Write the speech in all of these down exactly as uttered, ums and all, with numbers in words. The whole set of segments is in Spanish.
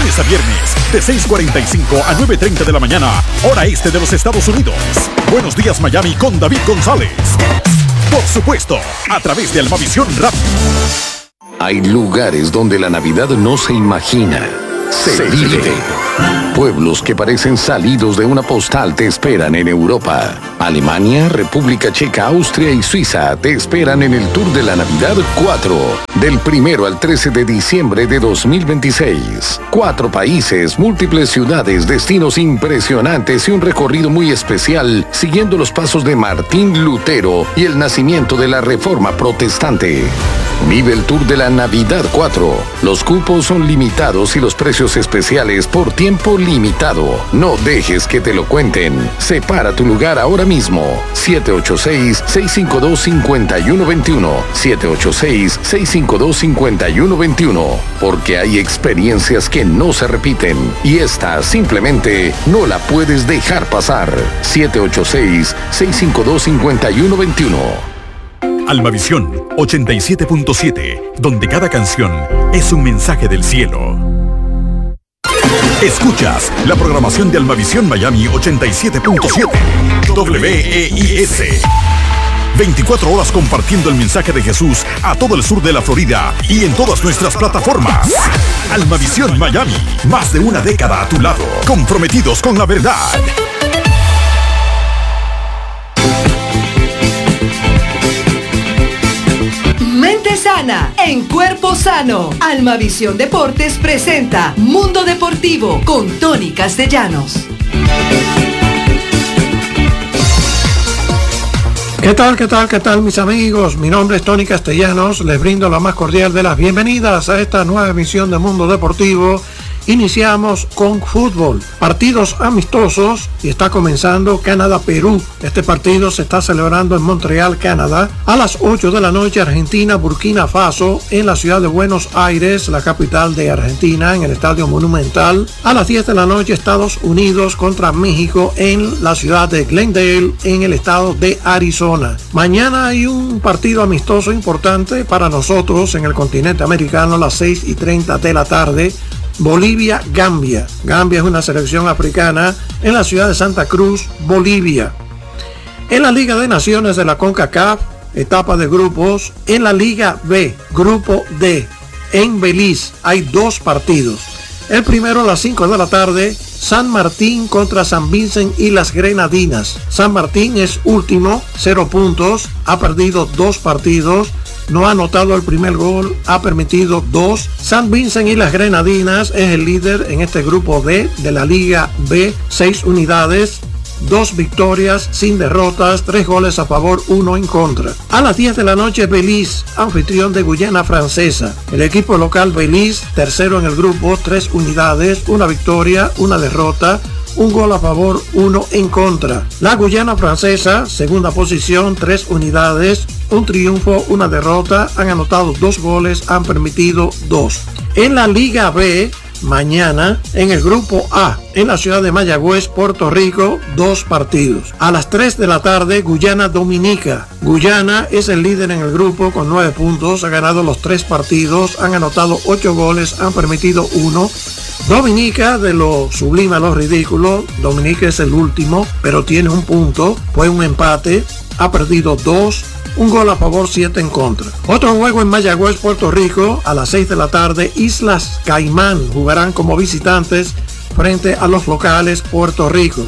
lunes a viernes, de seis cuarenta y cinco a nueve treinta de la mañana, hora este de los Estados Unidos. Buenos días, Miami, con David González. Por supuesto, a través de Almavisión Radio. Hay lugares donde la Navidad no se imagina, se, se vive. vive. Pueblos que parecen salidos de una postal te esperan en Europa. Alemania, República Checa, Austria y Suiza te esperan en el Tour de la Navidad cuatro. Del primero al trece de diciembre de dos mil veintiséis. Cuatro países, múltiples ciudades, destinos impresionantes y un recorrido muy especial siguiendo los pasos de Martín Lutero y el nacimiento de la Reforma Protestante. Vive el Tour de la Navidad cuatro. Los cupos son limitados y los precios especiales por tiempo limitado. No dejes que te lo cuenten. Separa tu lugar ahora mismo. siete ocho seis, seis cinco dos, cinco uno dos uno. siete ocho seis, seis cinco dos, cinco uno dos uno. Porque hay experiencias que no se repiten y esta simplemente no la puedes dejar pasar. siete ocho seis, seis cinco dos, cinco uno dos uno. Almavisión ochenta y siete punto siete, donde cada canción es un mensaje del cielo. Escuchas la programación de Almavisión Miami ochenta y siete punto siete, W E I S. veinticuatro horas compartiendo el mensaje de Jesús a todo el sur de la Florida y en todas nuestras plataformas. Almavisión Miami, más de una década a tu lado, comprometidos con la verdad. Mente sana, en cuerpo sano. Almavisión Deportes presenta Mundo Deportivo con Tony Castellanos. ¿Qué tal, qué tal, qué tal, mis amigos? Mi nombre es Tony Castellanos. Les brindo la más cordial de las bienvenidas a esta nueva emisión de Mundo Deportivo. Iniciamos con fútbol, partidos amistosos y está comenzando Canadá-Perú. Este partido se está celebrando en Montreal, Canadá. A las ocho de la noche, Argentina-Burkina Faso en la ciudad de Buenos Aires, la capital de Argentina, en el Estadio Monumental. A las diez de la noche, Estados Unidos contra México en la ciudad de Glendale, en el estado de Arizona. Mañana hay un partido amistoso importante para nosotros en el continente americano a las seis y treinta de la tarde. Bolivia-Gambia. Gambia es una selección africana en la ciudad de Santa Cruz, Bolivia. En la Liga de Naciones de la CONCACAF, etapa de grupos, en la Liga B, Grupo D, en Belice, hay dos partidos. El primero a las cinco de la tarde, San Martín contra San Vicente y las Grenadinas. San Martín es último, cero puntos, ha perdido dos partidos. No ha anotado el primer gol, ha permitido dos. San Vicente y las Grenadinas es el líder en este grupo D de la Liga B, seis unidades, dos victorias sin derrotas, tres goles a favor, uno en contra. A las diez de la noche, Belice, anfitrión de Guyana Francesa. El equipo local Belice, tercero en el grupo, tres unidades, una victoria, una derrota, un gol a favor, uno en contra. La Guyana Francesa, segunda posición, tres unidades, un triunfo, una derrota, han anotado dos goles, han permitido dos. En la Liga B, mañana, en el grupo A, en la ciudad de Mayagüez, Puerto Rico, dos partidos. A las tres de la tarde, Guyana Dominica. Guyana es el líder en el grupo con nueve puntos, ha ganado los tres partidos, han anotado ocho goles, han permitido uno. Dominica, de lo sublime a lo ridículo, Dominica es el último, pero tiene un punto, fue un empate, ha perdido dos, un gol a favor, siete en contra. Otro juego en Mayagüez, Puerto Rico, a las seis de la tarde, Islas Caimán jugarán como visitantes frente a los locales Puerto Rico.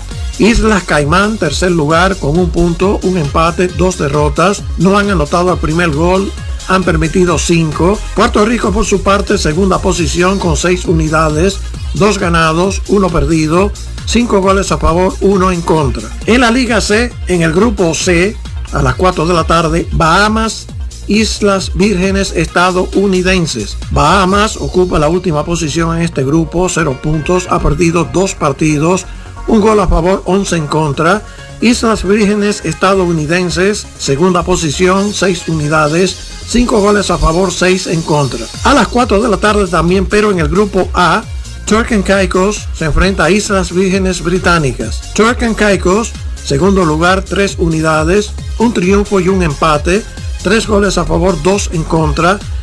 Islas Caimán, tercer lugar, con un punto, un empate, dos derrotas, no han anotado el primer gol, han permitido cinco. Puerto Rico, por su parte, segunda posición con seis unidades, dos ganados, uno perdido, cinco goles a favor, uno en contra. En la Liga C, en el grupo C, a las cuatro de la tarde, Bahamas, Islas Vírgenes Estadounidenses. Bahamas ocupa la última posición en este grupo, cero puntos, ha perdido dos partidos, un gol a favor, once en contra. Islas Vírgenes Estadounidenses, segunda posición, seis unidades, cinco goles a favor, seis en contra. A las cuatro de la tarde también, pero en el grupo A, Turks and Caicos se enfrenta a Islas Vírgenes Británicas. Turks and Caicos, segundo lugar, tres unidades, un triunfo y un empate, tres goles a favor, dos en contra.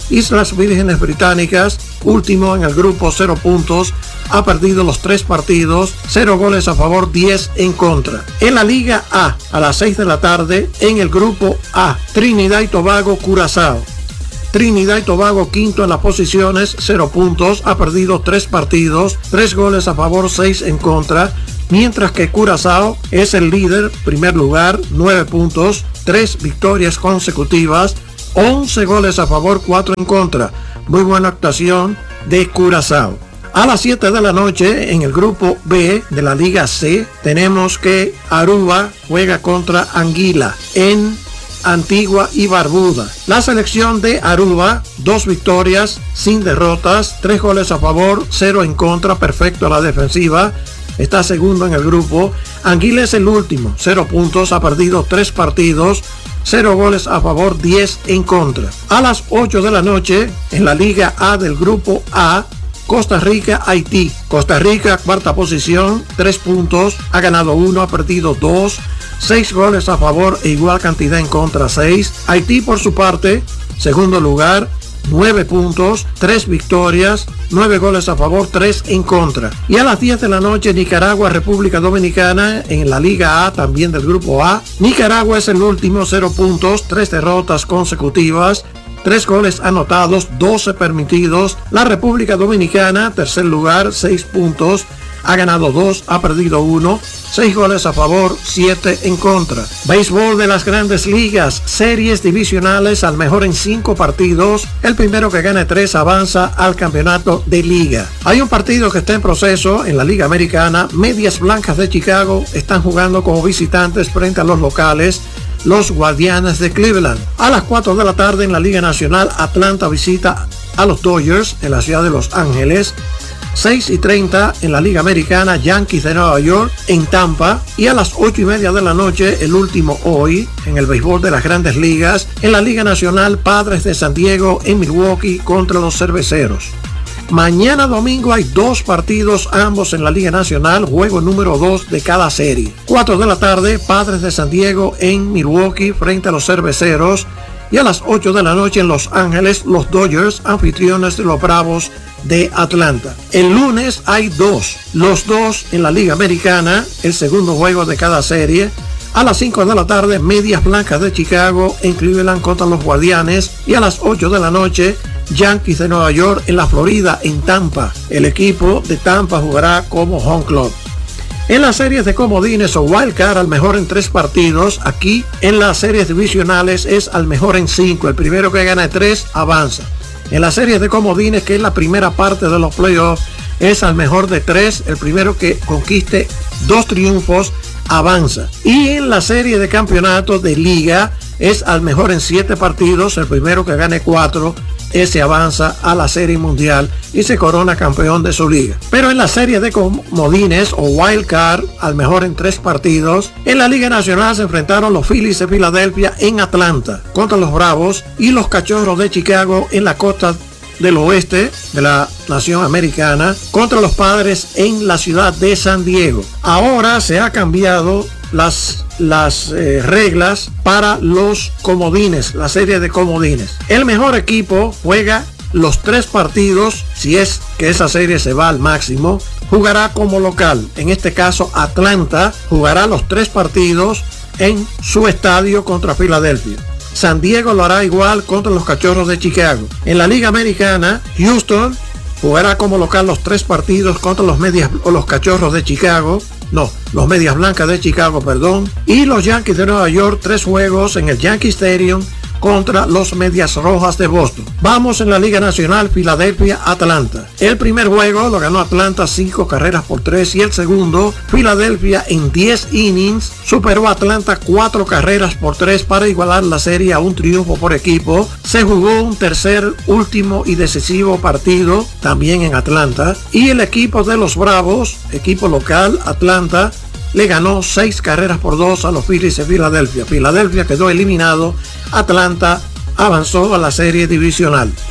Islas Vírgenes Británicas, último en el grupo, cero puntos, ha perdido los tres partidos, cero goles a favor, diez en contra. En la Liga A, a las seis de la tarde, en el grupo A, Trinidad y Tobago, Curazao. Trinidad y Tobago quinto en las posiciones, cero puntos, ha perdido tres partidos, tres goles a favor, seis en contra, mientras que Curazao es el líder, primer lugar, nueve puntos, tres victorias consecutivas, once goles a favor, cuatro en contra. Muy buena actuación de Curazao. A las siete de la noche, en el grupo B de la Liga C, tenemos que Aruba juega contra Anguila en Antigua y Barbuda. La selección de Aruba, dos victorias sin derrotas, tres goles a favor, cero en contra, perfecto a la defensiva, está segundo en el grupo. Anguila es el último, cero puntos, ha perdido tres partidos, cero goles a favor, diez en contra. A las ocho de la noche, en la Liga A del grupo A, Costa Rica, Haití. Costa Rica, cuarta posición, tres puntos, ha ganado uno, ha perdido dos, seis goles a favor e igual cantidad en contra, seis. Haití, por su parte, segundo lugar, nueve puntos, tres victorias, nueve goles a favor, tres en contra. Y a las diez de la noche, Nicaragua, República Dominicana, en la Liga A, también del grupo A. Nicaragua es el último, cero puntos, tres derrotas consecutivas, tres goles anotados, doce permitidos. La República Dominicana, tercer lugar, seis puntos, ha ganado dos, ha perdido uno, seis goles a favor, siete en contra. Béisbol de las Grandes Ligas, series divisionales al mejor en cinco partidos. El primero que gane tres avanza al campeonato de liga. Hay un partido que está en proceso en la Liga Americana. Medias Blancas de Chicago están jugando como visitantes frente a los locales, los Guardianes de Cleveland. A las cuatro de la tarde en la Liga Nacional, Atlanta visita a los Dodgers en la ciudad de Los Ángeles. seis y treinta en la Liga Americana, Yankees de Nueva York en Tampa. Y a las ocho y media de la noche, el último hoy, en el béisbol de las Grandes Ligas, en la Liga Nacional, Padres de San Diego en Milwaukee contra los Cerveceros. Mañana domingo hay dos partidos, ambos en la Liga Nacional, juego número dos de cada serie. cuatro de la tarde, Padres de San Diego en Milwaukee frente a los Cerveceros. Y a las ocho de la noche en Los Ángeles, los Dodgers, anfitriones de los Bravos de Atlanta. El lunes hay dos, los dos en la Liga Americana, el segundo juego de cada serie. A las cinco de la tarde, Medias Blancas de Chicago en Cleveland contra los Guardianes. Y a las ocho de la noche, Yankees de Nueva York en la Florida, en Tampa. El equipo de Tampa jugará como home club. En las series de comodines o wild card, al mejor en tres partidos. Aquí en las series divisionales es al mejor en cinco. El primero que gana tres avanza. En las series de comodines, que es la primera parte de los playoffs, es al mejor de tres. El primero que conquiste dos triunfos avanza. Y en la serie de campeonato de liga es al mejor en siete partidos. El primero que gane cuatro, ese avanza a la serie mundial y se corona campeón de su liga. Pero en la serie de comodines o wild card, al mejor en tres partidos, en la Liga Nacional se enfrentaron los Phillies de Filadelfia en Atlanta contra los Bravos y los Cachorros de Chicago en la costa del oeste de la nación americana contra los Padres en la ciudad de San Diego. Ahora se ha cambiado las las eh, reglas para los comodines, la serie de comodines. El mejor equipo juega los tres partidos, si es que esa serie se va al máximo, jugará como local. En este caso, Atlanta jugará los tres partidos en su estadio contra Filadelfia. San Diego lo hará igual contra los Cachorros de Chicago. En la Liga Americana, Houston jugará como local los tres partidos contra los medias o los Cachorros de Chicago. No, los Medias Blancas de Chicago, perdón. Y los Yankees de Nueva York, tres juegos en el Yankee Stadium contra los Medias Rojas de Boston. Vamos en la Liga Nacional, Filadelfia, Atlanta. El primer juego lo ganó Atlanta cinco carreras por tres y el segundo, Filadelfia en diez innings superó a Atlanta cuatro carreras por tres para igualar la serie a un triunfo por equipo. Se jugó un tercer, último y decisivo partido también en Atlanta y el equipo de los Bravos, equipo local, Atlanta, le ganó seis carreras por dos a los Phillies de Filadelfia. Filadelfia quedó eliminado, Atlanta avanzó a la serie divisional.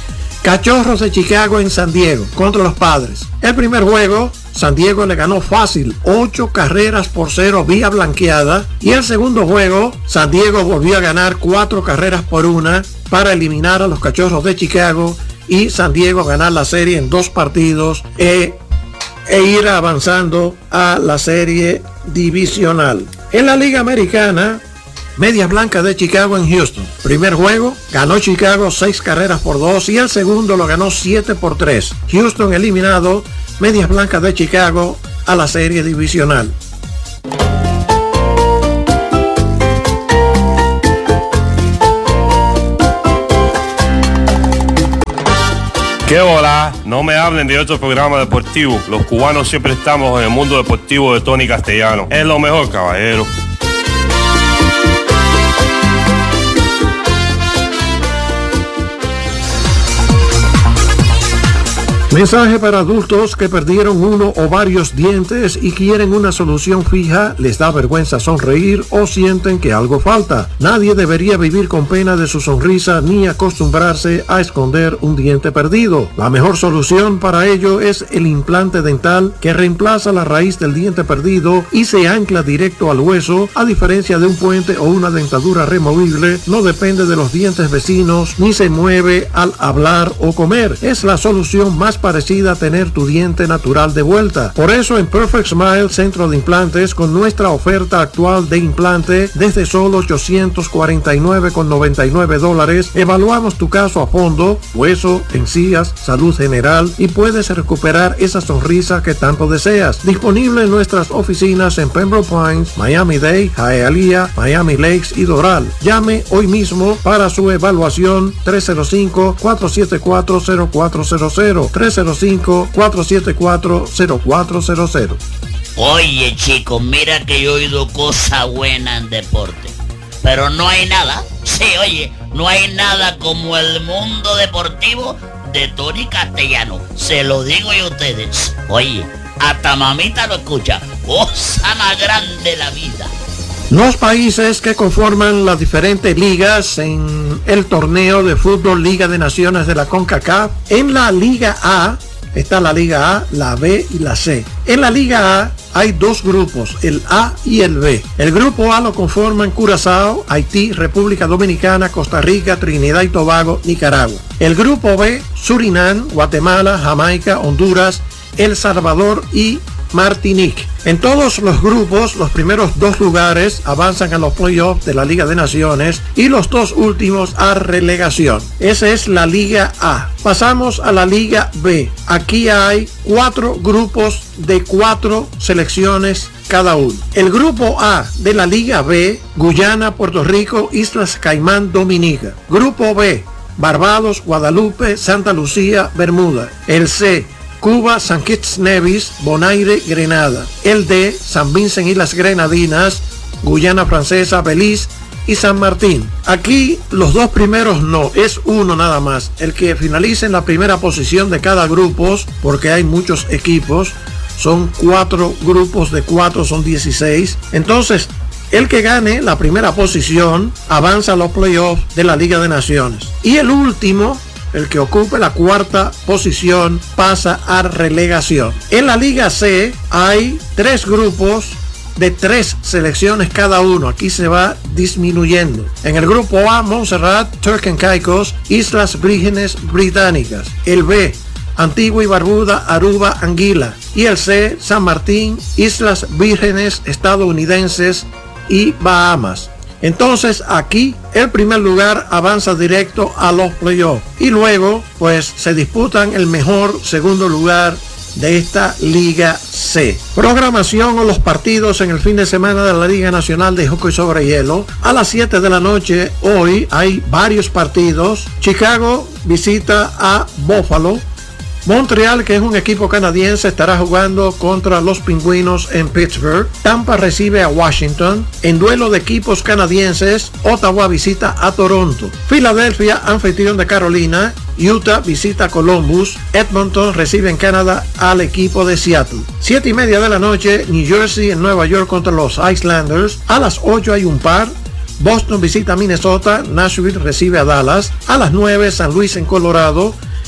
Cachorros de Chicago en San Diego contra los Padres. El primer juego, San Diego le ganó fácil, ocho carreras por cero vía blanqueada. Y el segundo juego, San Diego volvió a ganar cuatro carreras por una para eliminar a los Cachorros de Chicago y San Diego ganar la serie en dos partidos e, e ir avanzando a la serie divisional. En la Liga Americana, Medias Blancas de Chicago en Houston. Primer juego, ganó Chicago seis carreras por dos y el segundo lo ganó siete por tres. Houston eliminado, Medias Blancas de Chicago a la serie divisional. ¡Qué hola! No me hablen de otro programa deportivo. Los cubanos siempre estamos en el mundo deportivo de Tony Castellano. Es lo mejor, caballero. Mensaje para adultos que perdieron uno o varios dientes y quieren una solución fija, les da vergüenza sonreír o sienten que algo falta. Nadie debería vivir con pena de su sonrisa ni acostumbrarse a esconder un diente perdido. La mejor solución para ello es el implante dental, que reemplaza la raíz del diente perdido y se ancla directo al hueso. A diferencia de un puente o una dentadura removible, no depende de los dientes vecinos ni se mueve al hablar o comer. Es la solución más parecida a tener tu diente natural de vuelta. Por eso en Perfect Smile Centro de Implantes, con nuestra oferta actual de implante desde solo ochocientos cuarenta y nueve con noventa y nueve dólares, evaluamos tu caso a fondo, hueso, encías, salud general, y puedes recuperar esa sonrisa que tanto deseas. Disponible en nuestras oficinas en Pembroke Pines, Miami-Dade, Hialeah, Miami Lakes y Doral. Llame hoy mismo para su evaluación. Tres cero cinco, cuatro siete cuatro, cero cuatro cero cero, tres cero cinco, cuatro siete cuatro, cero cuatro cero cero. Oye, chicos, mira que yo he oído cosas buenas en deporte, pero no hay nada, sí, oye, no hay nada como el mundo deportivo de Tony Castellano. Se lo digo yo a ustedes. Oye, hasta mamita lo escucha. Cosa más grande la vida. Los países que conforman las diferentes ligas en el torneo de fútbol Liga de Naciones de la CONCACAF. En la Liga A está la Liga A, la B y la C. En la Liga A hay dos grupos, el A y el B. El grupo A lo conforman Curazao, Haití, República Dominicana, Costa Rica, Trinidad y Tobago, Nicaragua. El grupo B, Surinam, Guatemala, Jamaica, Honduras, El Salvador y Martinique. En todos los grupos, los primeros dos lugares avanzan a los playoffs de la Liga de Naciones y los dos últimos a relegación. Esa es la Liga A. Pasamos a la Liga B. Aquí hay cuatro grupos de cuatro selecciones cada uno. El grupo A de la Liga B, Guyana, Puerto Rico, Islas Caimán, Dominica. Grupo B, Barbados, Guadalupe, Santa Lucía, Bermuda. El C, Cuba, San Kitts Nevis, Bonaire, Grenada. El D, San Vincent y las Grenadinas, Guyana Francesa, Belice y San Martín. Aquí los dos primeros no, es uno nada más. El que finalice en la primera posición de cada grupo, porque hay muchos equipos, son cuatro grupos de cuatro, son dieciséis. Entonces, el que gane la primera posición avanza a los playoffs de la Liga de Naciones. Y el último, el que ocupe la cuarta posición, pasa a relegación. En la Liga C hay tres grupos de tres selecciones cada uno. Aquí se va disminuyendo. En el grupo A, Montserrat, Turks and Caicos, Islas Vírgenes Británicas. El B, Antigua y Barbuda, Aruba, Anguila. Y el C, San Martín, Islas Vírgenes Estadounidenses y Bahamas. Entonces aquí el primer lugar avanza directo a los playoffs y luego pues se disputan el mejor segundo lugar de esta Liga C. Programación o los partidos en el fin de semana de la Liga Nacional de Hockey sobre Hielo. A las siete de la noche hoy hay varios partidos. Chicago visita a Buffalo. Montreal, que es un equipo canadiense, estará jugando contra los Pingüinos en Pittsburgh. Tampa recibe a Washington. En duelo de equipos canadienses, Ottawa visita a Toronto. Filadelfia, anfitrión de Carolina. Utah visita a Columbus. Edmonton recibe en Canadá al equipo de Seattle. Siete y media de la noche, New Jersey en Nueva York contra los Islanders. A las ocho hay un par. Boston visita a Minnesota. Nashville recibe a Dallas. A las nueve, San Luis en Colorado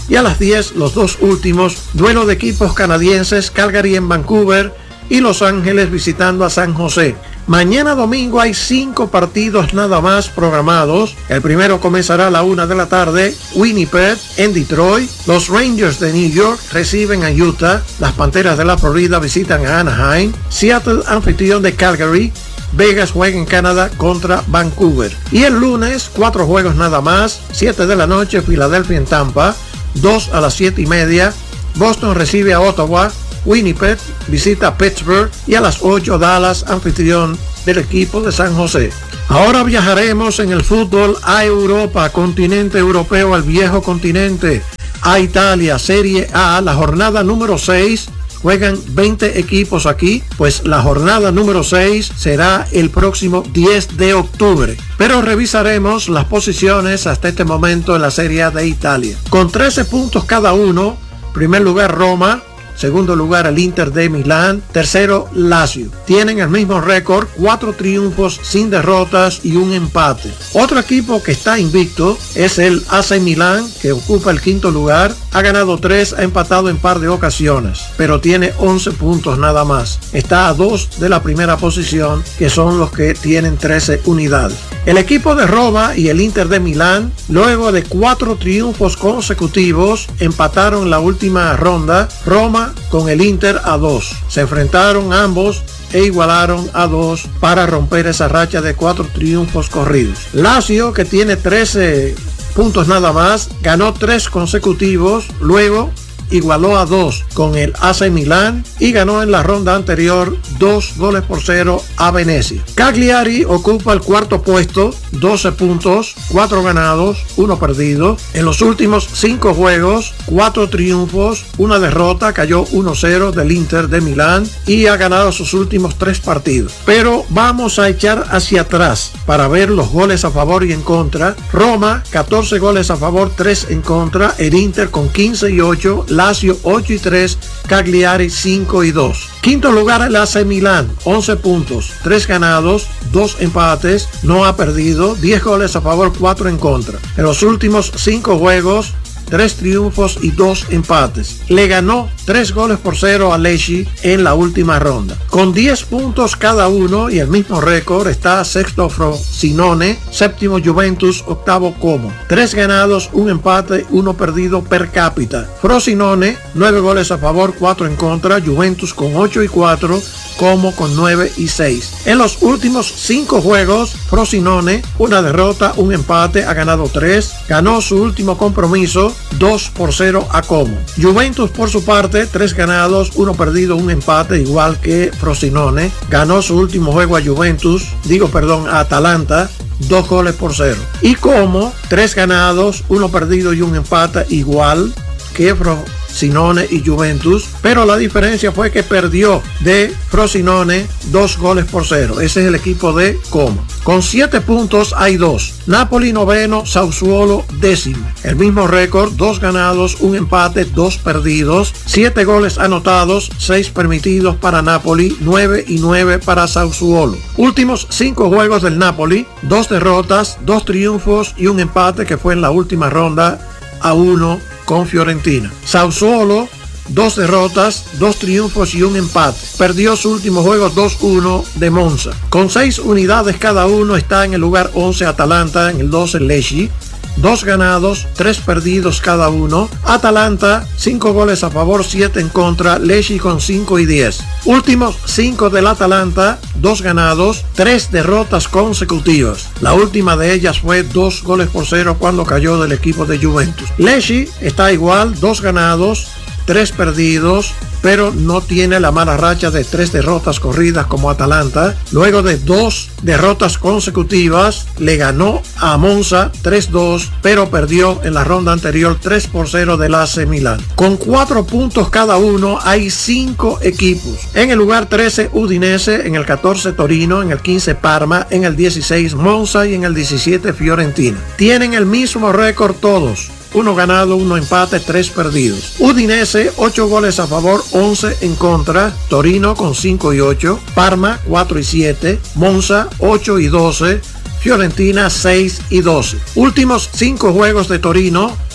Y a las diez, los dos últimos, duelo de equipos canadienses, Calgary en Vancouver y Los Ángeles visitando a San José. Mañana domingo hay cinco partidos nada más programados. El primero comenzará a la una de la tarde, Winnipeg en Detroit. Los Rangers de New York reciben a Utah. Las Panteras de la Florida visitan a Anaheim. Seattle, anfitrión de Calgary. Vegas juega en Canadá contra Vancouver. Y el lunes, cuatro juegos nada más. siete de la noche, Filadelfia en Tampa. dos a las siete y media. Boston recibe a Ottawa. Winnipeg visita a Pittsburgh y a las ocho Dallas, anfitrión del equipo de San José. Ahora viajaremos en el fútbol a Europa, continente europeo, al viejo continente, a Italia, Serie A, la jornada número seis. Juegan veinte equipos aquí, pues la jornada número seis será el próximo diez de octubre. Pero revisaremos las posiciones hasta este momento en la Serie A de Italia. Con trece puntos cada uno, primer lugar Roma, segundo lugar el Inter de Milán, tercero Lazio. Tienen el mismo récord, cuatro triunfos sin derrotas y un empate. Otro equipo que está invicto es el A C Milán, que ocupa el quinto lugar. Ha ganado tres, ha empatado en par de ocasiones, pero tiene once puntos nada más. Está a dos de la primera posición, que son los que tienen trece unidades. El equipo de Roma y el Inter de Milán, luego de cuatro triunfos consecutivos, empataron la última ronda. Roma con el Inter a dos. Se enfrentaron ambos e igualaron a dos para romper esa racha de cuatro triunfos corridos. Lazio, que tiene trece puntos nada más, ganó tres consecutivos, luego igualó a dos con el A C Milán y ganó en la ronda anterior dos goles por cero a Venecia. Cagliari ocupa el cuarto puesto, doce puntos, cuatro ganados, uno perdido. En los últimos cinco juegos, cuatro triunfos, una derrota, cayó uno cero del Inter de Milán y ha ganado sus últimos tres partidos. Pero vamos a echar hacia atrás para ver los goles a favor y en contra. Roma, catorce goles a favor, tres en contra. El Inter con quince y ocho. Lazio ocho y tres, Cagliari cinco y dos. Quinto lugar el A C Milán, once puntos, tres ganados, dos empates, no ha perdido, diez goles a favor, cuatro en contra. En los últimos cinco juegos, tres triunfos y dos empates. Le ganó tres goles por cero a Lecce en la última ronda. Con diez puntos cada uno y el mismo récord está sexto Frosinone, séptimo Juventus, octavo Como. Tres ganados, un empate, uno perdido per cápita. Frosinone, nueve goles a favor, cuatro en contra. Juventus con ocho y cuatro, Como con nueve y seis. En los últimos cinco juegos, Frosinone, una derrota, un empate, ha ganado tres. Ganó su último compromiso dos por cero a Como. Juventus por su parte, tres ganados, uno perdido, un empate, igual que Frosinone. Ganó su último juego a Juventus, digo perdón, a Atalanta, dos goles por cero. Y Como, tres ganados, uno perdido y un empate, igual que Frosinone y Juventus, pero la diferencia fue que perdió de Frosinone dos goles por cero. Ese es el equipo de Como. Con siete puntos hay dos. Napoli noveno, Sassuolo décimo. El mismo récord, dos ganados, un empate, dos perdidos, siete goles anotados, seis permitidos para Napoli, nueve y nueve para Sassuolo. Últimos cinco juegos del Napoli, dos derrotas, dos triunfos y un empate que fue en la última ronda a uno con Fiorentina. Sassuolo, dos derrotas, dos triunfos y un empate. Perdió su último juego dos uno de Monza. Con seis unidades cada uno está en el lugar once Atalanta, en el doce Lecce. Dos ganados, tres perdidos cada uno. Atalanta, cinco goles a favor, siete en contra. Lecce con cinco y diez. Últimos cinco del Atalanta, dos ganados, tres derrotas consecutivas. La última de ellas fue dos goles por cero cuando cayó del equipo de Juventus. Lecce está igual, dos ganados, tres perdidos, pero no tiene la mala racha de tres derrotas corridas como Atalanta. Luego de dos derrotas consecutivas, le ganó a Monza tres dos, pero perdió en la ronda anterior tres por cero del A C Milán. Con cuatro puntos cada uno, hay cinco equipos. En el lugar trece, Udinese, en el catorce, Torino, en el quince, Parma, en el dieciséis, Monza y en el diecisiete, Fiorentina. Tienen el mismo récord todos. Uno ganado, uno empate, tres perdidos. Udinese, ocho goles a favor, once en contra. Torino con cinco y ocho. Parma, cuatro y siete. Monza, ocho y doce. Fiorentina seis y doce. Últimos cinco juegos de Torino,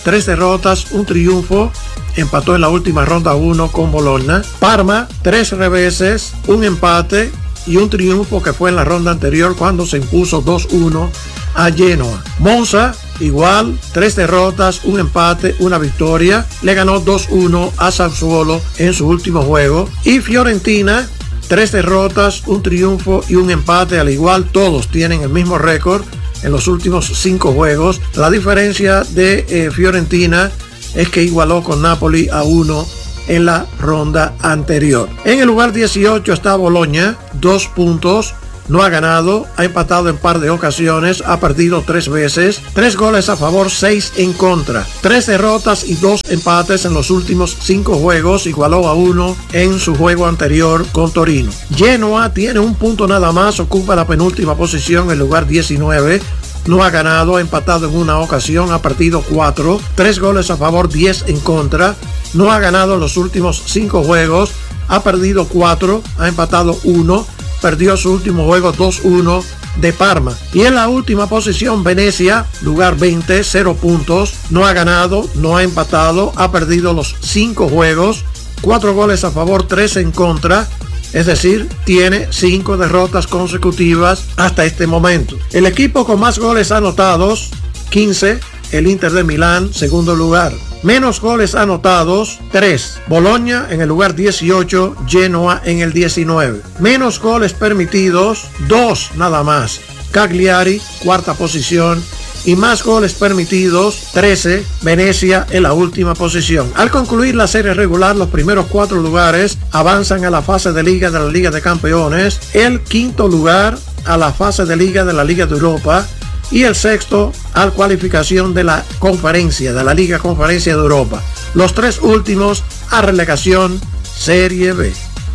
tres derrotas, un triunfo, empató en la última ronda uno con Bologna. Parma, tres reveses, un empate y un triunfo que fue en la ronda anterior cuando se impuso dos uno a Genoa. Monza, igual, tres derrotas, un empate, una victoria. Le ganó dos uno a Sassuolo en su último juego. Y Fiorentina, tres derrotas, un triunfo y un empate. Al igual, todos tienen el mismo récord en los últimos cinco juegos. La diferencia de eh, Fiorentina es que igualó con Napoli a uno en la ronda anterior. En el lugar dieciocho está Bologna, dos puntos. No ha ganado, ha empatado en par de ocasiones, ha perdido tres veces, tres goles a favor, seis en contra, tres derrotas y dos empates en los últimos cinco juegos, igualó a uno en su juego anterior con Torino. Genoa tiene un punto nada más, ocupa la penúltima posición, en el lugar diecinueve. No ha ganado, ha empatado en una ocasión, ha perdido cuatro, tres goles a favor, diez en contra. No ha ganado en los últimos cinco juegos, ha perdido cuatro, ha empatado uno. Perdió su último juego dos uno de Parma. Y en la última posición, Venecia, lugar veinte, cero puntos. No ha ganado, no ha empatado, ha perdido los cinco juegos, cuatro goles a favor, tres en contra. Es decir, tiene cinco derrotas consecutivas hasta este momento. El equipo con más goles anotados, quince, el Inter de Milán, segundo lugar. Menos goles anotados, tres. Bologna en el lugar dieciocho, Genoa en el diecinueve. Menos goles permitidos, dos nada más. Cagliari, cuarta posición. Y más goles permitidos, trece, Venecia en la última posición. Al concluir la serie regular, los primeros cuatro lugares avanzan a la fase de liga de la Liga de Campeones, el quinto lugar a la fase de liga de la Liga de Europa y el sexto a la cualificación de la conferencia, de la Liga Conferencia de Europa. Los tres últimos a relegación Serie B.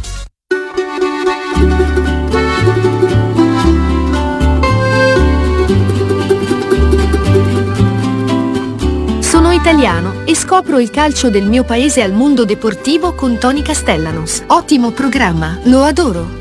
Sono italiano e scopro il calcio del mio paese al mondo deportivo con Tony Castellanos. Ottimo programma, lo adoro.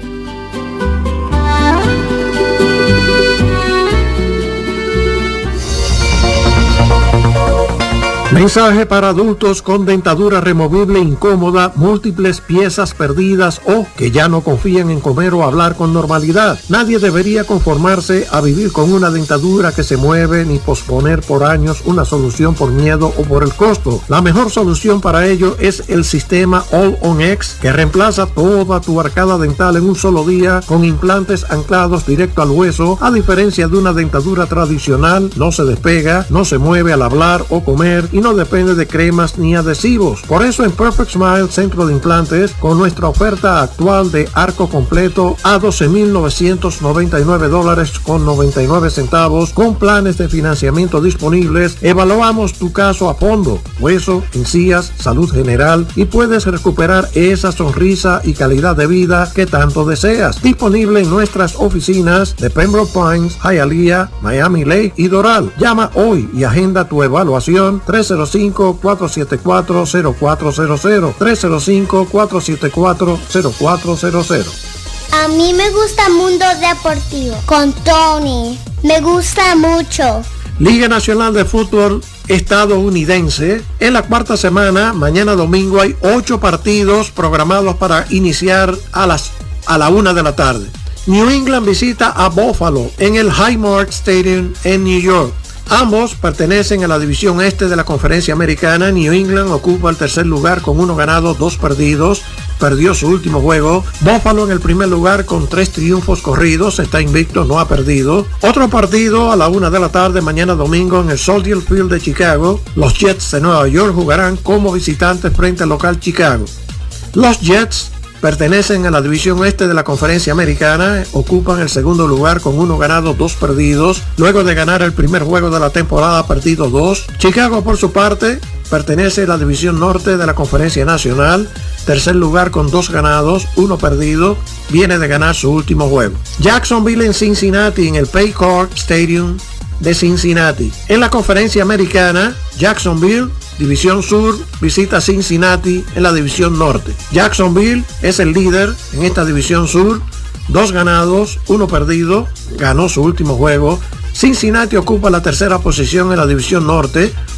Mensaje para adultos con dentadura removible incómoda, múltiples piezas perdidas o que ya no confían en comer o hablar con normalidad. Nadie debería conformarse a vivir con una dentadura que se mueve ni posponer por años una solución por miedo o por el costo. La mejor solución para ello es el sistema All On X, que reemplaza toda tu arcada dental en un solo día con implantes anclados directo al hueso. A diferencia de una dentadura tradicional, no se despega, no se mueve al hablar o comer y no depende de cremas ni adhesivos. Por eso en Perfect Smile Centro de Implantes, con nuestra oferta actual de arco completo a doce mil novecientos noventa y nueve dólares con noventa y nueve centavos, con planes de financiamiento disponibles, evaluamos tu caso a fondo, hueso, encías, salud general, y puedes recuperar esa sonrisa y calidad de vida que tanto deseas. Disponible en nuestras oficinas de Pembroke Pines, Hialeah, Miami Lake y Doral. Llama hoy y agenda tu evaluación. Tres cero cinco, cuatro siete cuatro, cero cuatro cero cero, tres cero cinco, cuatro siete cuatro, cero cuatro cero cero. A mí me gusta Mundo Deportivo con Tony. Me gusta mucho. Liga Nacional de Fútbol Estadounidense. En la cuarta semana, mañana domingo, hay ocho partidos programados para iniciar a las a la una de la tarde. New England visita a Buffalo en el Highmark Stadium en New York. Ambos pertenecen a la división este de la Conferencia Americana. New England ocupa el tercer lugar con uno ganado, dos perdidos. Perdió su último juego. Buffalo en el primer lugar con tres triunfos corridos. Está invicto, no ha perdido. Otro partido a la una de la tarde mañana domingo en el Soldier Field de Chicago. Los Jets de Nueva York jugarán como visitantes frente al local Chicago. Los Jets pertenecen a la división este de la Conferencia Americana, ocupan el segundo lugar con uno ganado, dos perdidos, luego de ganar el primer juego de la temporada, perdido dos. Chicago, por su parte, pertenece a la división norte de la Conferencia Nacional, tercer lugar con dos ganados, uno perdido, viene de ganar su último juego. Jacksonville en Cincinnati, en el Paycor Stadium de Cincinnati. En la Conferencia Americana, Jacksonville, División Sur, visita Cincinnati en la División Norte. Jacksonville es el líder en esta División Sur, dos ganados, uno perdido, ganó su último juego. Cincinnati ocupa la tercera posición en la División Norte,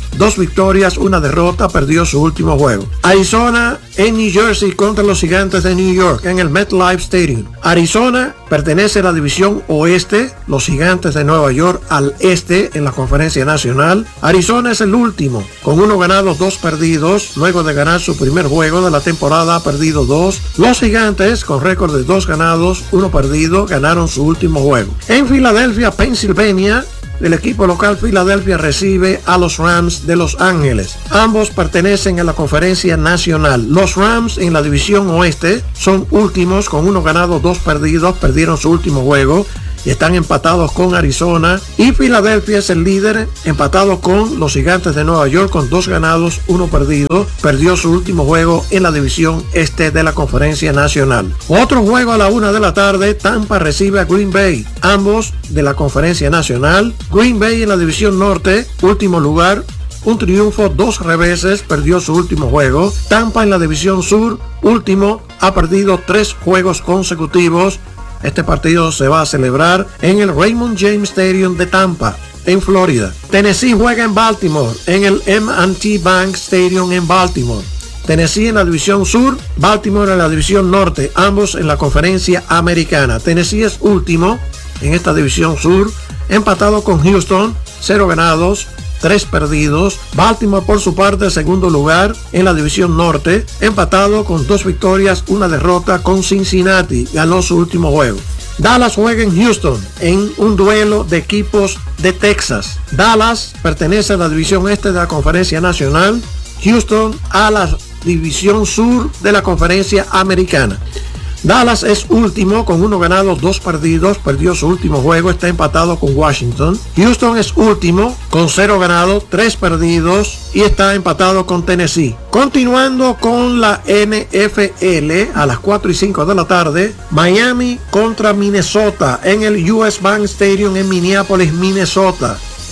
dos victorias, una derrota, perdió su último juego. Arizona en New Jersey contra los Gigantes de New York en el MetLife Stadium. Arizona pertenece a la división oeste, los Gigantes de Nueva York al este en la Conferencia Nacional. Arizona es el último, con uno ganado, dos perdidos. Luego de ganar su primer juego de la temporada, ha perdido dos. Los Gigantes, con récord de dos ganados, uno perdido, ganaron su último juego. En Filadelfia, Pensilvania, el equipo local Filadelfia recibe a los Rams de Los Ángeles. Ambos pertenecen a la Conferencia Nacional. Los Rams en la división oeste son últimos con uno ganado, dos perdidos, perdieron su último juego y están empatados con Arizona. Y Filadelfia es el líder, empatado con los Gigantes de Nueva York con dos ganados, uno perdido, perdió su último juego en la división este de la Conferencia Nacional. Otro juego a la una de la tarde, Tampa recibe a Green Bay, ambos de la Conferencia Nacional. Green Bay en la división norte, último lugar, un triunfo, dos reveses, perdió su último juego. Tampa en la división sur, último, ha perdido tres juegos consecutivos. Este partido se va a celebrar en el Raymond James Stadium de Tampa, en Florida. Tennessee juega en Baltimore, en el M and T Bank Stadium en Baltimore. Tennessee en la división sur, Baltimore en la división norte, ambos en la Conferencia Americana. Tennessee es último en esta división sur, empatado con Houston, cero ganados, tres perdidos. Baltimore por su parte, segundo lugar en la división norte, empatado con dos victorias, una derrota con Cincinnati, ganó su último juego. Dallas juega en Houston en un duelo de equipos de Texas. Dallas pertenece a la división este de la Conferencia Nacional, Houston a la división sur de la Conferencia Americana. Dallas es último con uno ganado, dos perdidos, perdió su último juego, está empatado con Washington. Houston es último con cero ganado, tres perdidos y está empatado con Tennessee. Continuando con la N F L a las cuatro y cinco de la tarde, Miami contra Minnesota en el U S Bank Stadium en Minneapolis, Minnesota.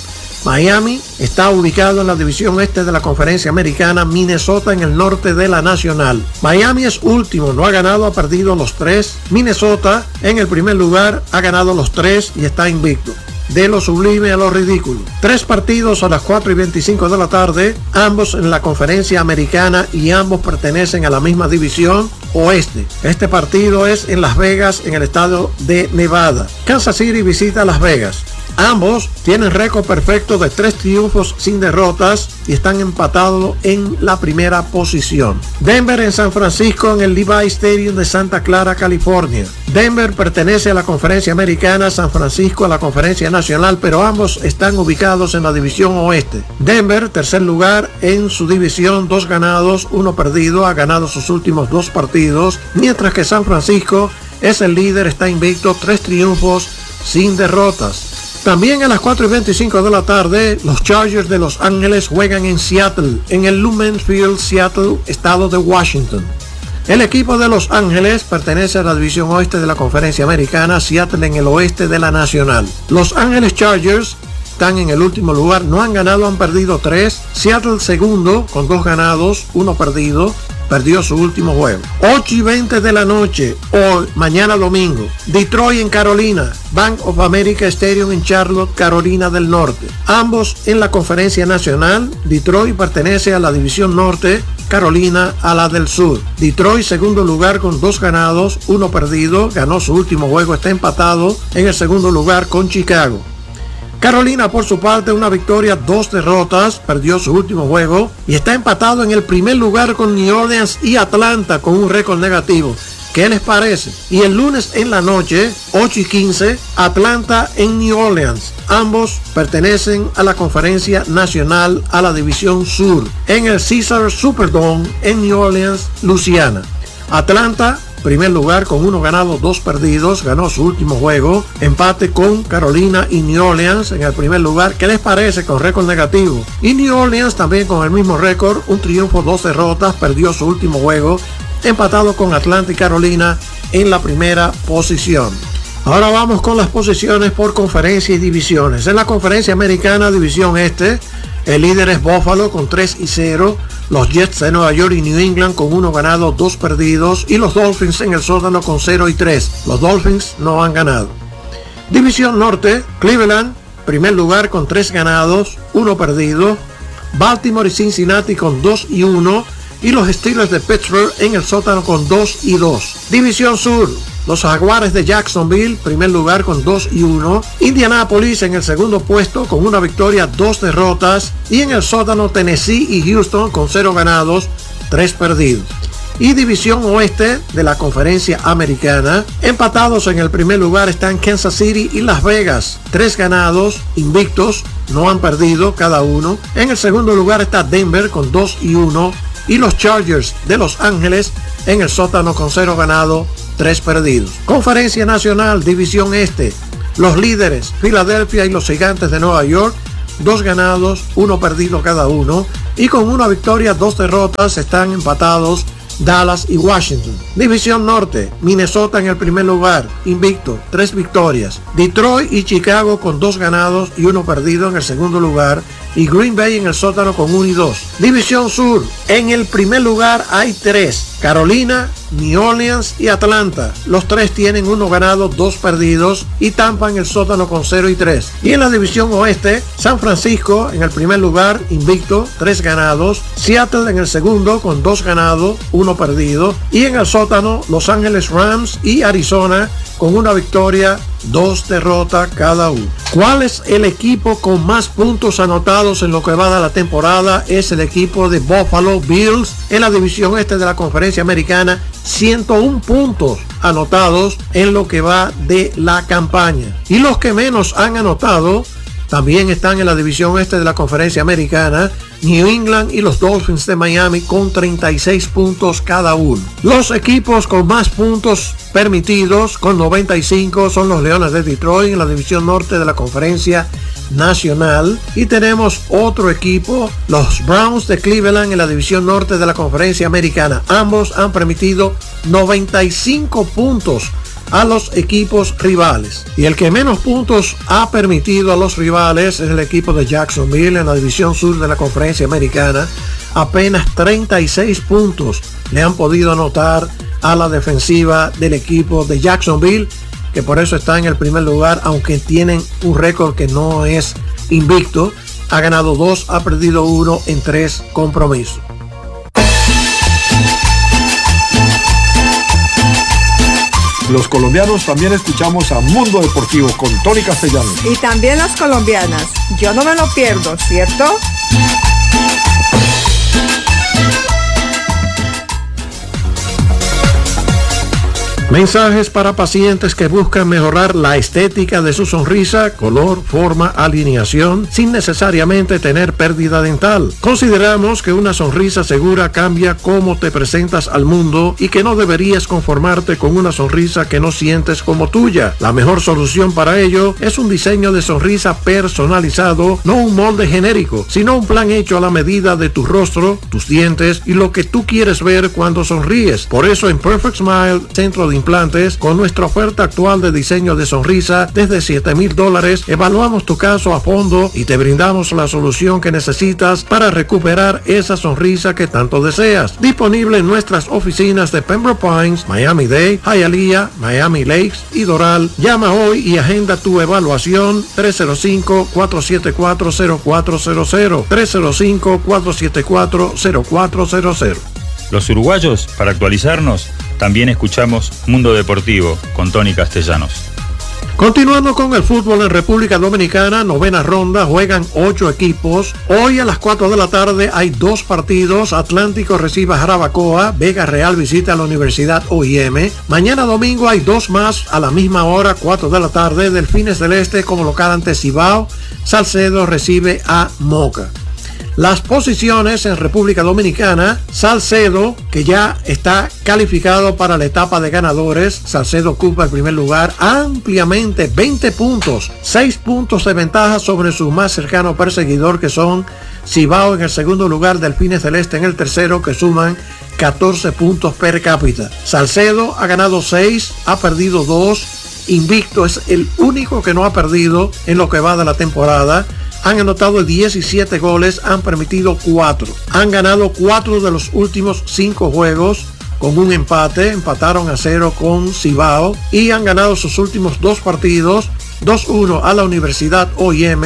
Miami está ubicado en la división este de la Conferencia Americana, Minnesota en el norte de la Nacional. Miami es último, no ha ganado, ha perdido los tres. Minnesota en el primer lugar ha ganado los tres y está invicto. De lo sublime a lo ridículo. Tres partidos a las cuatro y veinticinco de la tarde, ambos en la Conferencia Americana y ambos pertenecen a la misma división oeste. Este partido es en Las Vegas, en el estado de Nevada. Kansas City visita Las Vegas. Ambos tienen récord perfecto de tres triunfos sin derrotas y están empatados en la primera posición. Denver en San Francisco en el Levi Stadium de Santa Clara, California. Denver pertenece a la Conferencia Americana, San Francisco a la Conferencia Nacional, pero ambos están ubicados en la división oeste. Denver, tercer lugar en su división, dos ganados, uno perdido, ha ganado sus últimos dos partidos, mientras que San Francisco es el líder, está invicto, tres triunfos sin derrotas. También a las cuatro y veinticinco de la tarde, los Chargers de Los Ángeles juegan en Seattle, en el Lumen Field, Seattle, estado de Washington. El equipo de Los Ángeles pertenece a la división oeste de la Conferencia Americana, Seattle en el oeste de la Nacional. Los Ángeles Chargers están en el último lugar, no han ganado, han perdido tres. Seattle segundo, con dos ganados, uno perdido, perdió su último juego. ocho y veinte de la noche, hoy, mañana domingo, Detroit en Carolina, Bank of America Stadium en Charlotte, Carolina del Norte. Ambos en la Conferencia Nacional. Detroit pertenece a la división norte, Carolina a la del sur. Detroit segundo lugar con dos ganados, uno perdido, ganó su último juego, está empatado en el segundo lugar con Chicago. Carolina por su parte, una victoria, dos derrotas, perdió su último juego y está empatado en el primer lugar con New Orleans y Atlanta con un récord negativo. ¿Qué les parece? Y el lunes en la noche, ocho y quince, Atlanta en New Orleans. Ambos pertenecen a la Conferencia Nacional, a la División Sur, en el Caesars Superdome en New Orleans, Luisiana. Atlanta, primer lugar con uno ganado, dos perdidos, ganó su último juego, empate con Carolina y New Orleans en el primer lugar. ¿Qué les parece con récord negativo? Y New Orleans también con el mismo récord, un triunfo, dos derrotas, perdió su último juego, empatado con Atlanta y Carolina en la primera posición. Ahora vamos con las posiciones por conferencia y divisiones. En la Conferencia Americana, División Este, el líder es Buffalo con tres y cero, los Jets de Nueva York y New England con uno ganado, dos perdidos, y los Dolphins en el sótano con cero y tres. Los Dolphins no han ganado. División Norte, Cleveland, primer lugar con tres ganados, uno perdido. Baltimore y Cincinnati con dos y uno, y los Steelers de Pittsburgh en el sótano con dos y dos. División Sur, los Jaguares de Jacksonville, primer lugar con dos y uno. Indianapolis en el segundo puesto con una victoria, dos derrotas. Y en el sótano Tennessee y Houston con cero ganados, tres perdidos. Y División Oeste de la Conferencia Americana, empatados en el primer lugar están Kansas City y Las Vegas, tres ganados, invictos, no han perdido cada uno. En el segundo lugar está Denver con dos y uno. Y los Chargers de Los Ángeles en el sótano con cero ganado, tres perdidos. Conferencia Nacional, División Este, los líderes Filadelfia y los Gigantes de Nueva York, dos ganados, uno perdido cada uno, y con una victoria, dos derrotas están empatados Dallas y Washington. División Norte, Minnesota en el primer lugar, invicto, tres victorias. Detroit y Chicago con dos ganados y uno perdido en el segundo lugar. Y Green Bay en el sótano con uno y dos. División Sur, en el primer lugar hay tres: Carolina, New Orleans y Atlanta. Los tres tienen uno ganado, dos perdidos, y Tampa en el sótano con cero y tres. Y en la División Oeste, San Francisco en el primer lugar, invicto, tres ganados. Seattle en el segundo con dos ganados, uno perdido. Y en el sótano, Los Ángeles Rams y Arizona con una victoria, dos derrotas cada uno. ¿Cuál es el equipo con más puntos anotados en lo que va de la temporada? Es el equipo de Buffalo Bills en la división este de la Conferencia Americana, ciento uno puntos anotados en lo que va de la campaña. Y los que menos han anotado también están en la división este de la Conferencia Americana, New England y los Dolphins de Miami con treinta y seis puntos cada uno. Los equipos con más puntos permitidos con noventa y cinco son los Leones de Detroit en la división norte de la Conferencia Nacional. Y tenemos otro equipo, los Browns de Cleveland en la división norte de la Conferencia Americana. Ambos han permitido noventa y cinco puntos a los equipos rivales. Y el que menos puntos ha permitido a los rivales es el equipo de Jacksonville en la división sur de la Conferencia Americana. Apenas treinta y seis puntos le han podido anotar a la defensiva del equipo de Jacksonville, que por eso está en el primer lugar, aunque tienen un récord que no es invicto. Ha ganado dos, ha perdido uno en tres compromisos. Los colombianos también escuchamos a Mundo Deportivo con Tony Castellanos. Y también las colombianas. Yo no me lo pierdo, ¿cierto? Mensajes para pacientes que buscan mejorar la estética de su sonrisa, color, forma, alineación, sin necesariamente tener pérdida dental. Consideramos que una sonrisa segura cambia cómo te presentas al mundo y que no deberías conformarte con una sonrisa que no sientes como tuya. La mejor solución para ello es un diseño de sonrisa personalizado, no un molde genérico, sino un plan hecho a la medida de tu rostro, tus dientes y lo que tú quieres ver cuando sonríes. Por eso en Perfect Smile, Centro de Implantes, con nuestra oferta actual de diseño de sonrisa desde siete mil dólares, evaluamos tu caso a fondo y te brindamos la solución que necesitas para recuperar esa sonrisa que tanto deseas. Disponible en nuestras oficinas de Pembroke Pines, Miami-Dade, Hialeah, Miami Lakes y Doral. Llama hoy y agenda tu evaluación tres cero cinco, cuatro siete cuatro, cero cuatro cero cero, tres cero cinco, cuatro siete cuatro, cero cuatro cero cero. Los uruguayos, para actualizarnos, también escuchamos Mundo Deportivo con Tony Castellanos. Continuando con el fútbol en República Dominicana, novena ronda, juegan ocho equipos. Hoy a las cuatro de la tarde hay dos partidos. Atlántico recibe a Jarabacoa, Vega Real visita a la Universidad O I M. Mañana domingo hay dos más a la misma hora, cuatro de la tarde. Delfines del Este como local ante Cibao, Salcedo recibe a Moca. Las posiciones en República Dominicana: Salcedo, que ya está calificado para la etapa de ganadores. Salcedo ocupa el primer lugar ampliamente, veinte puntos, seis puntos de ventaja sobre su más cercano perseguidor, que son Cibao en el segundo lugar, Delfines del Este en el tercero, que suman catorce puntos per cápita. Salcedo ha ganado seis, ha perdido dos, invicto, es el único que no ha perdido en lo que va de la temporada. Han anotado diecisiete goles, han permitido cuatro. Han ganado cuatro de los últimos cinco juegos con un empate. Empataron a cero con Cibao y han ganado sus últimos dos partidos, dos uno a la Universidad O I M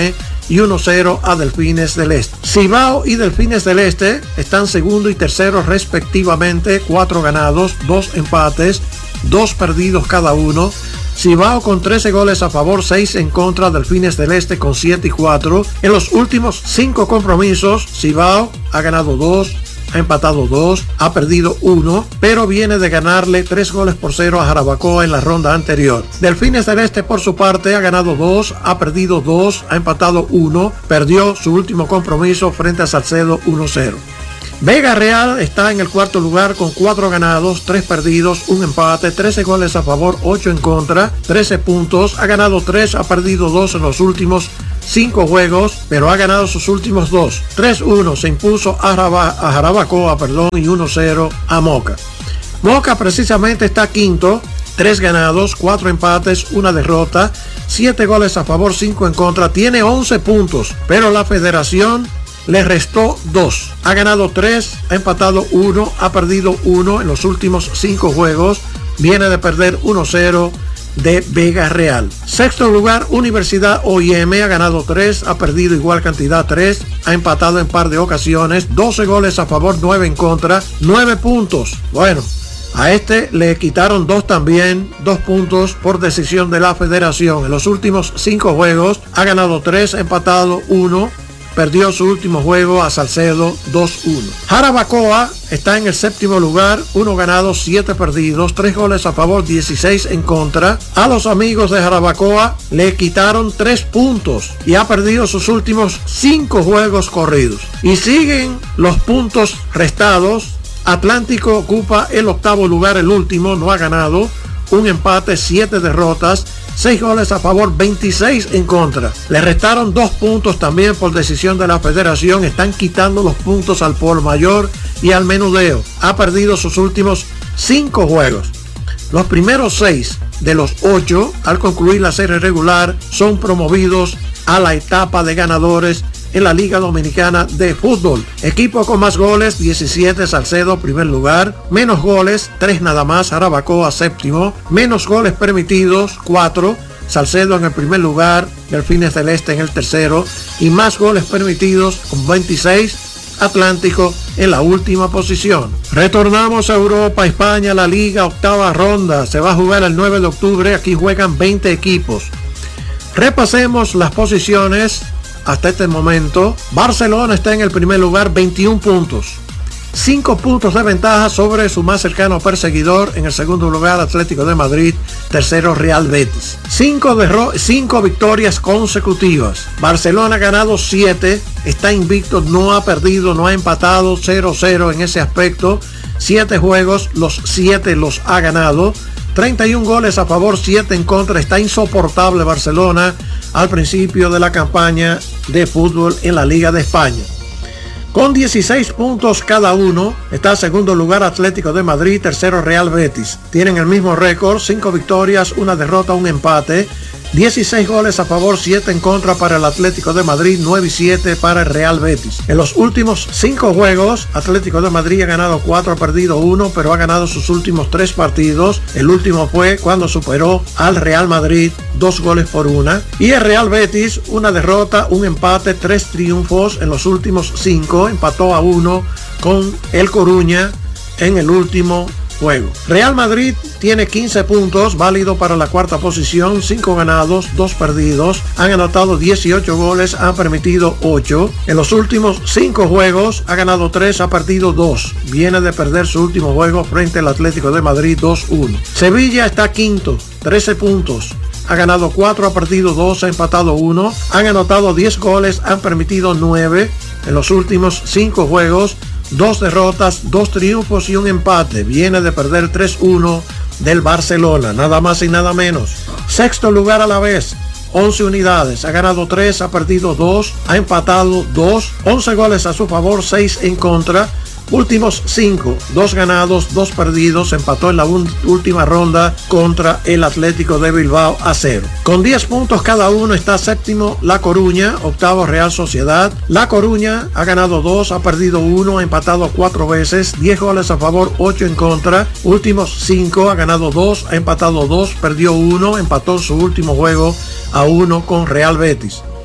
y uno cero a Delfines del Este. Cibao y Delfines del Este están segundo y tercero respectivamente, cuatro ganados, dos empates, dos perdidos cada uno. Cibao con trece goles a favor, seis en contra, Delfines del Este con siete y cuatro. En los últimos cinco compromisos, Cibao ha ganado dos, ha empatado dos, ha perdido uno, pero viene de ganarle tres goles por cero a Jarabacoa en la ronda anterior. Delfines del Este, por su parte, ha ganado dos, ha perdido dos, ha empatado uno, perdió su último compromiso frente a Salcedo uno cero. Vega Real está en el cuarto lugar con cuatro ganados, tres perdidos, un empate, trece goles a favor, ocho en contra, trece puntos, ha ganado tres, ha perdido dos en los últimos cinco juegos, pero ha ganado sus últimos dos. tres uno se impuso a, Jaraba, a Jarabacoa, perdón, y uno cero a Moca. Moca precisamente está quinto, tres ganados, cuatro empates, una derrota, siete goles a favor, cinco en contra, tiene once puntos, pero la federación le restó dos. Ha ganado tres, ha empatado uno, ha perdido uno en los últimos cinco juegos. Viene de perder uno cero de Vega Real. Sexto lugar, Universidad O I M, ha ganado tres, ha perdido igual cantidad tres, ha empatado en par de ocasiones, doce goles a favor, nueve en contra, nueve puntos. Bueno, a este le quitaron dos también, dos puntos por decisión de la federación. En los últimos cinco juegos ha ganado tres, ha empatado uno, perdió su último juego a Salcedo dos uno. Jarabacoa está en el séptimo lugar, uno ganado, siete perdidos, tres goles a favor, dieciséis en contra. A los amigos de Jarabacoa le quitaron tres puntos y ha perdido sus últimos cinco juegos corridos. Y siguen los puntos restados. Atlántico ocupa el octavo lugar, el último, no ha ganado, un empate, siete derrotas, seis goles a favor, veintiséis en contra. Le restaron dos puntos también por decisión de la federación. Están quitando los puntos al por mayor y al menudeo. Ha perdido sus últimos cinco juegos. Los primeros seis de los ocho, al concluir la serie regular, son promovidos a la etapa de ganadores en la Liga Dominicana de Fútbol. Equipo con más goles, diecisiete, Salcedo, primer lugar. Menos goles, tres nada más, Jarabacoa, séptimo. Menos goles permitidos, cuatro, Salcedo en el primer lugar, Delfines del Este en el tercero. Y más goles permitidos, con veintiséis, Atlántico en la última posición. Retornamos a Europa, España, la Liga, octava ronda. Se va a jugar el nueve de octubre, aquí juegan veinte equipos. Repasemos las posiciones. Hasta este momento, Barcelona está en el primer lugar, veintiún puntos. cinco puntos de ventaja sobre su más cercano perseguidor. En el segundo lugar, Atlético de Madrid. Tercero, Real Betis. cinco victorias consecutivas. Barcelona ha ganado siete. Está invicto, no ha perdido, no ha empatado. cero cero en ese aspecto. siete juegos, los siete los ha ganado. treinta y un goles a favor, siete en contra. Está insoportable Barcelona al principio de la campaña de fútbol en la Liga de España. Con dieciséis puntos cada uno, está segundo lugar Atlético de Madrid, tercero Real Betis. Tienen el mismo récord, cinco victorias, una derrota, un empate. dieciséis goles a favor, siete en contra para el Atlético de Madrid, nueve y siete para el Real Betis. En los últimos cinco juegos, Atlético de Madrid ha ganado cuatro, ha perdido uno, pero ha ganado sus últimos tres partidos. El último fue cuando superó al Real Madrid, dos goles por una. Y el Real Betis, una derrota, un empate, tres triunfos en los últimos cinco. Empató a uno con el Coruña en el último juego. Real Madrid tiene quince puntos, válido para la cuarta posición, cinco ganados, dos perdidos, han anotado dieciocho goles, han permitido ocho. En los últimos cinco juegos ha ganado tres, ha perdido dos. Viene de perder su último juego frente al Atlético de Madrid dos uno. Sevilla está quinto, trece puntos. Ha ganado cuatro, ha perdido dos, ha empatado uno. Han anotado diez goles, han permitido nueve. En los últimos cinco juegos, dos derrotas, dos triunfos y un empate. Viene de perder tres uno del Barcelona, nada más y nada menos. Sexto lugar a la vez, once unidades. Ha ganado tres, ha perdido dos, ha empatado dos. once goles a su favor, seis en contra. Últimos cinco, dos ganados, dos perdidos. Empató en la última ronda contra el Atlético de Bilbao a cero. Con diez puntos cada uno está séptimo La Coruña, octavo Real Sociedad. La Coruña ha ganado dos, ha perdido uno, ha empatado cuatro veces. diez goles a favor, ocho en contra. Últimos cinco, ha ganado dos, ha empatado dos, perdió uno, empató su último juego a uno con Real Betis.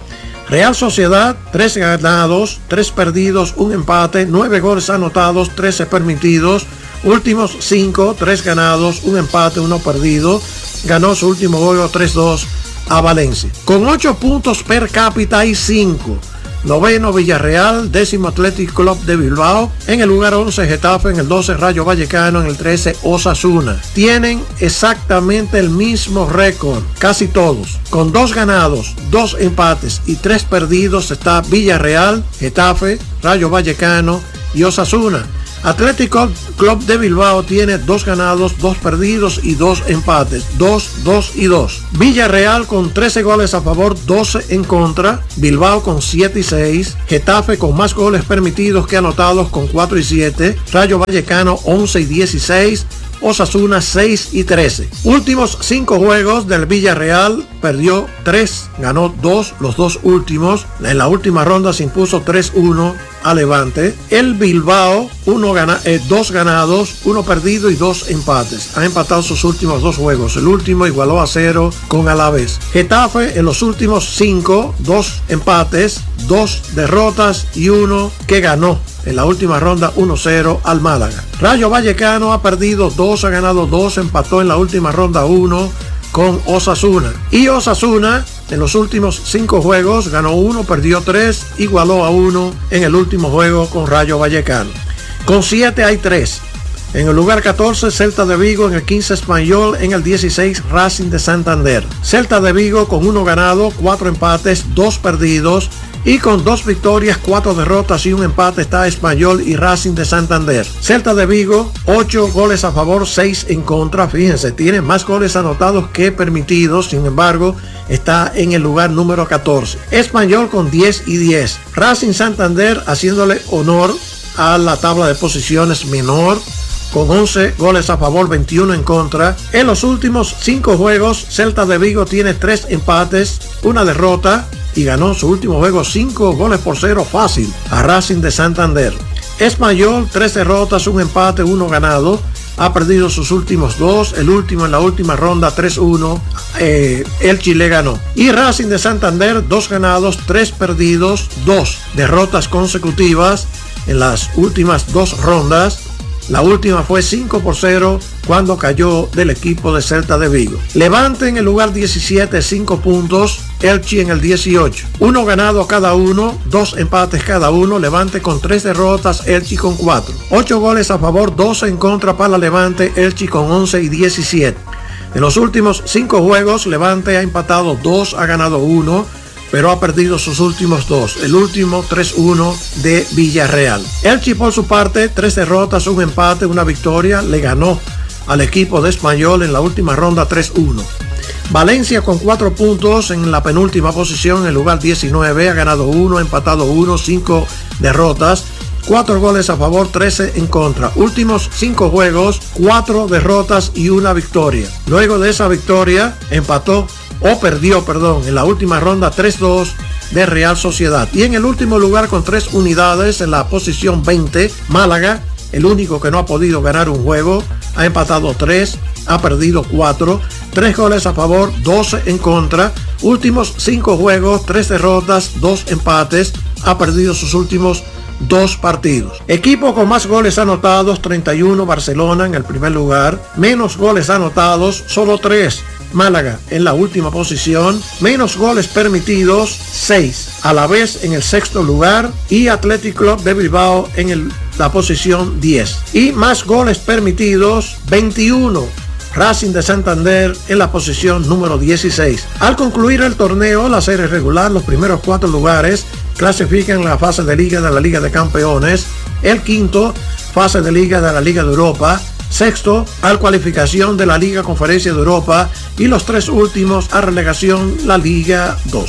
Real Sociedad, tres ganados, tres perdidos, un empate, nueve goles anotados, trece permitidos. Últimos cinco, tres ganados, un empate, uno perdido. Ganó su último juego tres dos a Valencia. Con ocho puntos per cápita y cinco. Noveno Villarreal, décimo Athletic Club de Bilbao, en el lugar once Getafe, en el doce Rayo Vallecano, en el trece Osasuna. Tienen exactamente el mismo récord, casi todos. Con dos ganados, dos empates y tres perdidos está Villarreal, Getafe, Rayo Vallecano y Osasuna. Atlético Club de Bilbao tiene dos ganados, dos perdidos y dos empates. dos, dos y dos. Villarreal con trece goles a favor, doce en contra. Bilbao con siete y seis. Getafe con más goles permitidos que anotados con cuatro y siete. Rayo Vallecano once y dieciséis. Osasuna seis y trece. Últimos cinco juegos del Villarreal, perdió tres, ganó dos, los dos últimos. En la última ronda se impuso tres uno a Levante. El Bilbao, uno gana, eh, dos ganados, uno perdido y dos empates. Ha empatado sus últimos dos juegos. El último igualó a cero con Alavés. Getafe en los últimos cinco, dos empates, dos derrotas y uno que ganó. En la última ronda uno cero al Málaga. Rayo Vallecano ha perdido dos, ha ganado dos, empató en la última ronda uno con Osasuna. Y Osasuna en los últimos cinco juegos ganó uno, perdió tres, igualó a uno en el último juego con Rayo Vallecano. Con siete hay tres. En el lugar catorce, Celta de Vigo, en el quince, Español, en el dieciséis, Racing de Santander. Celta de Vigo con uno ganado, cuatro empates, dos perdidos. Y con dos victorias, cuatro derrotas y un empate está Español y Racing de Santander. Celta de Vigo, ocho goles a favor, seis en contra. Fíjense, tiene más goles anotados que permitidos. Sin embargo, está en el lugar número catorce. Español con diez y diez. Racing Santander haciéndole honor a la tabla de posiciones menor, con once goles a favor, veintiuno en contra. En los últimos cinco juegos, Celta de Vigo tiene tres empates, una derrota y ganó su último juego cinco goles por cero fácil a Racing de Santander. Español, tres derrotas, un empate, uno ganado. Ha perdido sus últimos dos, el último en la última ronda tres uno, eh, el Chile ganó. Y Racing de Santander, dos ganados, tres perdidos, dos derrotas consecutivas en las últimas dos rondas. La última fue cinco por cero cuando cayó del equipo de Celta de Vigo. Levante en el lugar diecisiete, cinco puntos. Elche en el dieciocho. Uno ganado cada uno, dos empates cada uno. Levante con tres derrotas, Elche con cuatro. Ocho goles a favor, doce en contra para Levante, Elche con once y diecisiete. En los últimos cinco juegos, Levante ha empatado dos, ha ganado uno, pero ha perdido sus últimos dos. El último tres uno de Villarreal. Elche por su parte, tres derrotas, un empate, una victoria. Le ganó al equipo de Español en la última ronda tres uno. Valencia con cuatro puntos en la penúltima posición, en el lugar diecinueve. Ha ganado uno, empatado uno, cinco derrotas. cuatro goles a favor, trece en contra. Últimos cinco juegos, cuatro derrotas y una victoria. Luego de esa victoria, empató o perdió, perdón, en la última ronda tres dos de Real Sociedad. Y en el último lugar con tres unidades en la posición veinte, Málaga, el único que no ha podido ganar un juego, ha empatado tres, ha perdido cuatro, tres goles a favor, doce en contra. Últimos cinco juegos, tres derrotas, dos empates, ha perdido sus últimos dos partidos. Equipo con más goles anotados, treinta y uno, Barcelona en el primer lugar. Menos goles anotados, solo tres, Málaga en la última posición. Menos goles permitidos, seis. Alavés en el sexto lugar y Athletic Club de Bilbao en el, la posición diez. Y más goles permitidos, veintiuno. Racing de Santander en la posición número dieciséis. Al concluir el torneo, la serie regular, los primeros cuatro lugares clasifican la fase de liga de la Liga de Campeones. El quinto, fase de liga de la Liga de Europa. Sexto, al cualificación de la Liga Conferencia de Europa. Y los tres últimos a relegación, la Liga dos.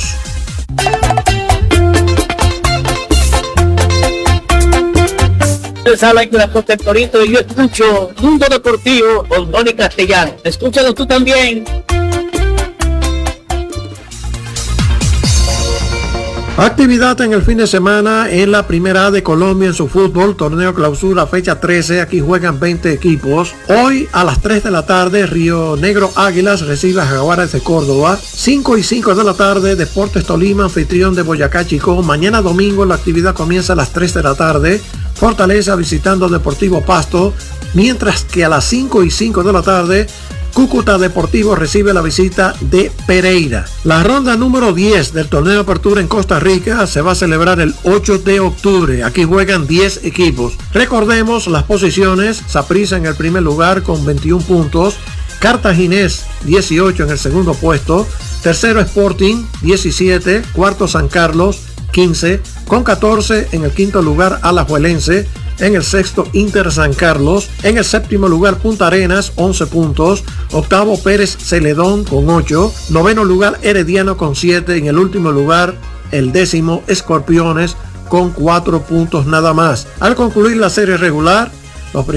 Les habla el Torito y yo escucho Mundo Deportivo con Tony Castellano. Escúchalo tú también. Actividad en el fin de semana en la Primera A de Colombia en su fútbol, torneo clausura fecha trece, aquí juegan veinte equipos. Hoy a las tres de la tarde Río Negro Águilas recibe a Jaguares de Córdoba. cinco y cinco de la tarde Deportes Tolima, anfitrión de Boyacá Chicó. Mañana domingo la actividad comienza a las tres de la tarde, Fortaleza visitando Deportivo Pasto, mientras que a las cinco y cinco de la tarde Cúcuta Deportivo recibe la visita de Pereira. La ronda número diez del torneo de apertura en Costa Rica se va a celebrar el ocho de octubre. Aquí juegan diez equipos. Recordemos las posiciones: Saprissa en el primer lugar con veintiún puntos, Cartaginés dieciocho en el segundo puesto, tercero Sporting diecisiete, cuarto San Carlos quince, con catorce en el quinto lugar Alajuelense, en el sexto Inter San Carlos, en el séptimo lugar Punta Arenas once puntos, octavo Pérez Celedón con ocho, noveno lugar Herediano con siete, en el último lugar el décimo Escorpiones con cuatro puntos nada más. Al concluir la serie regular,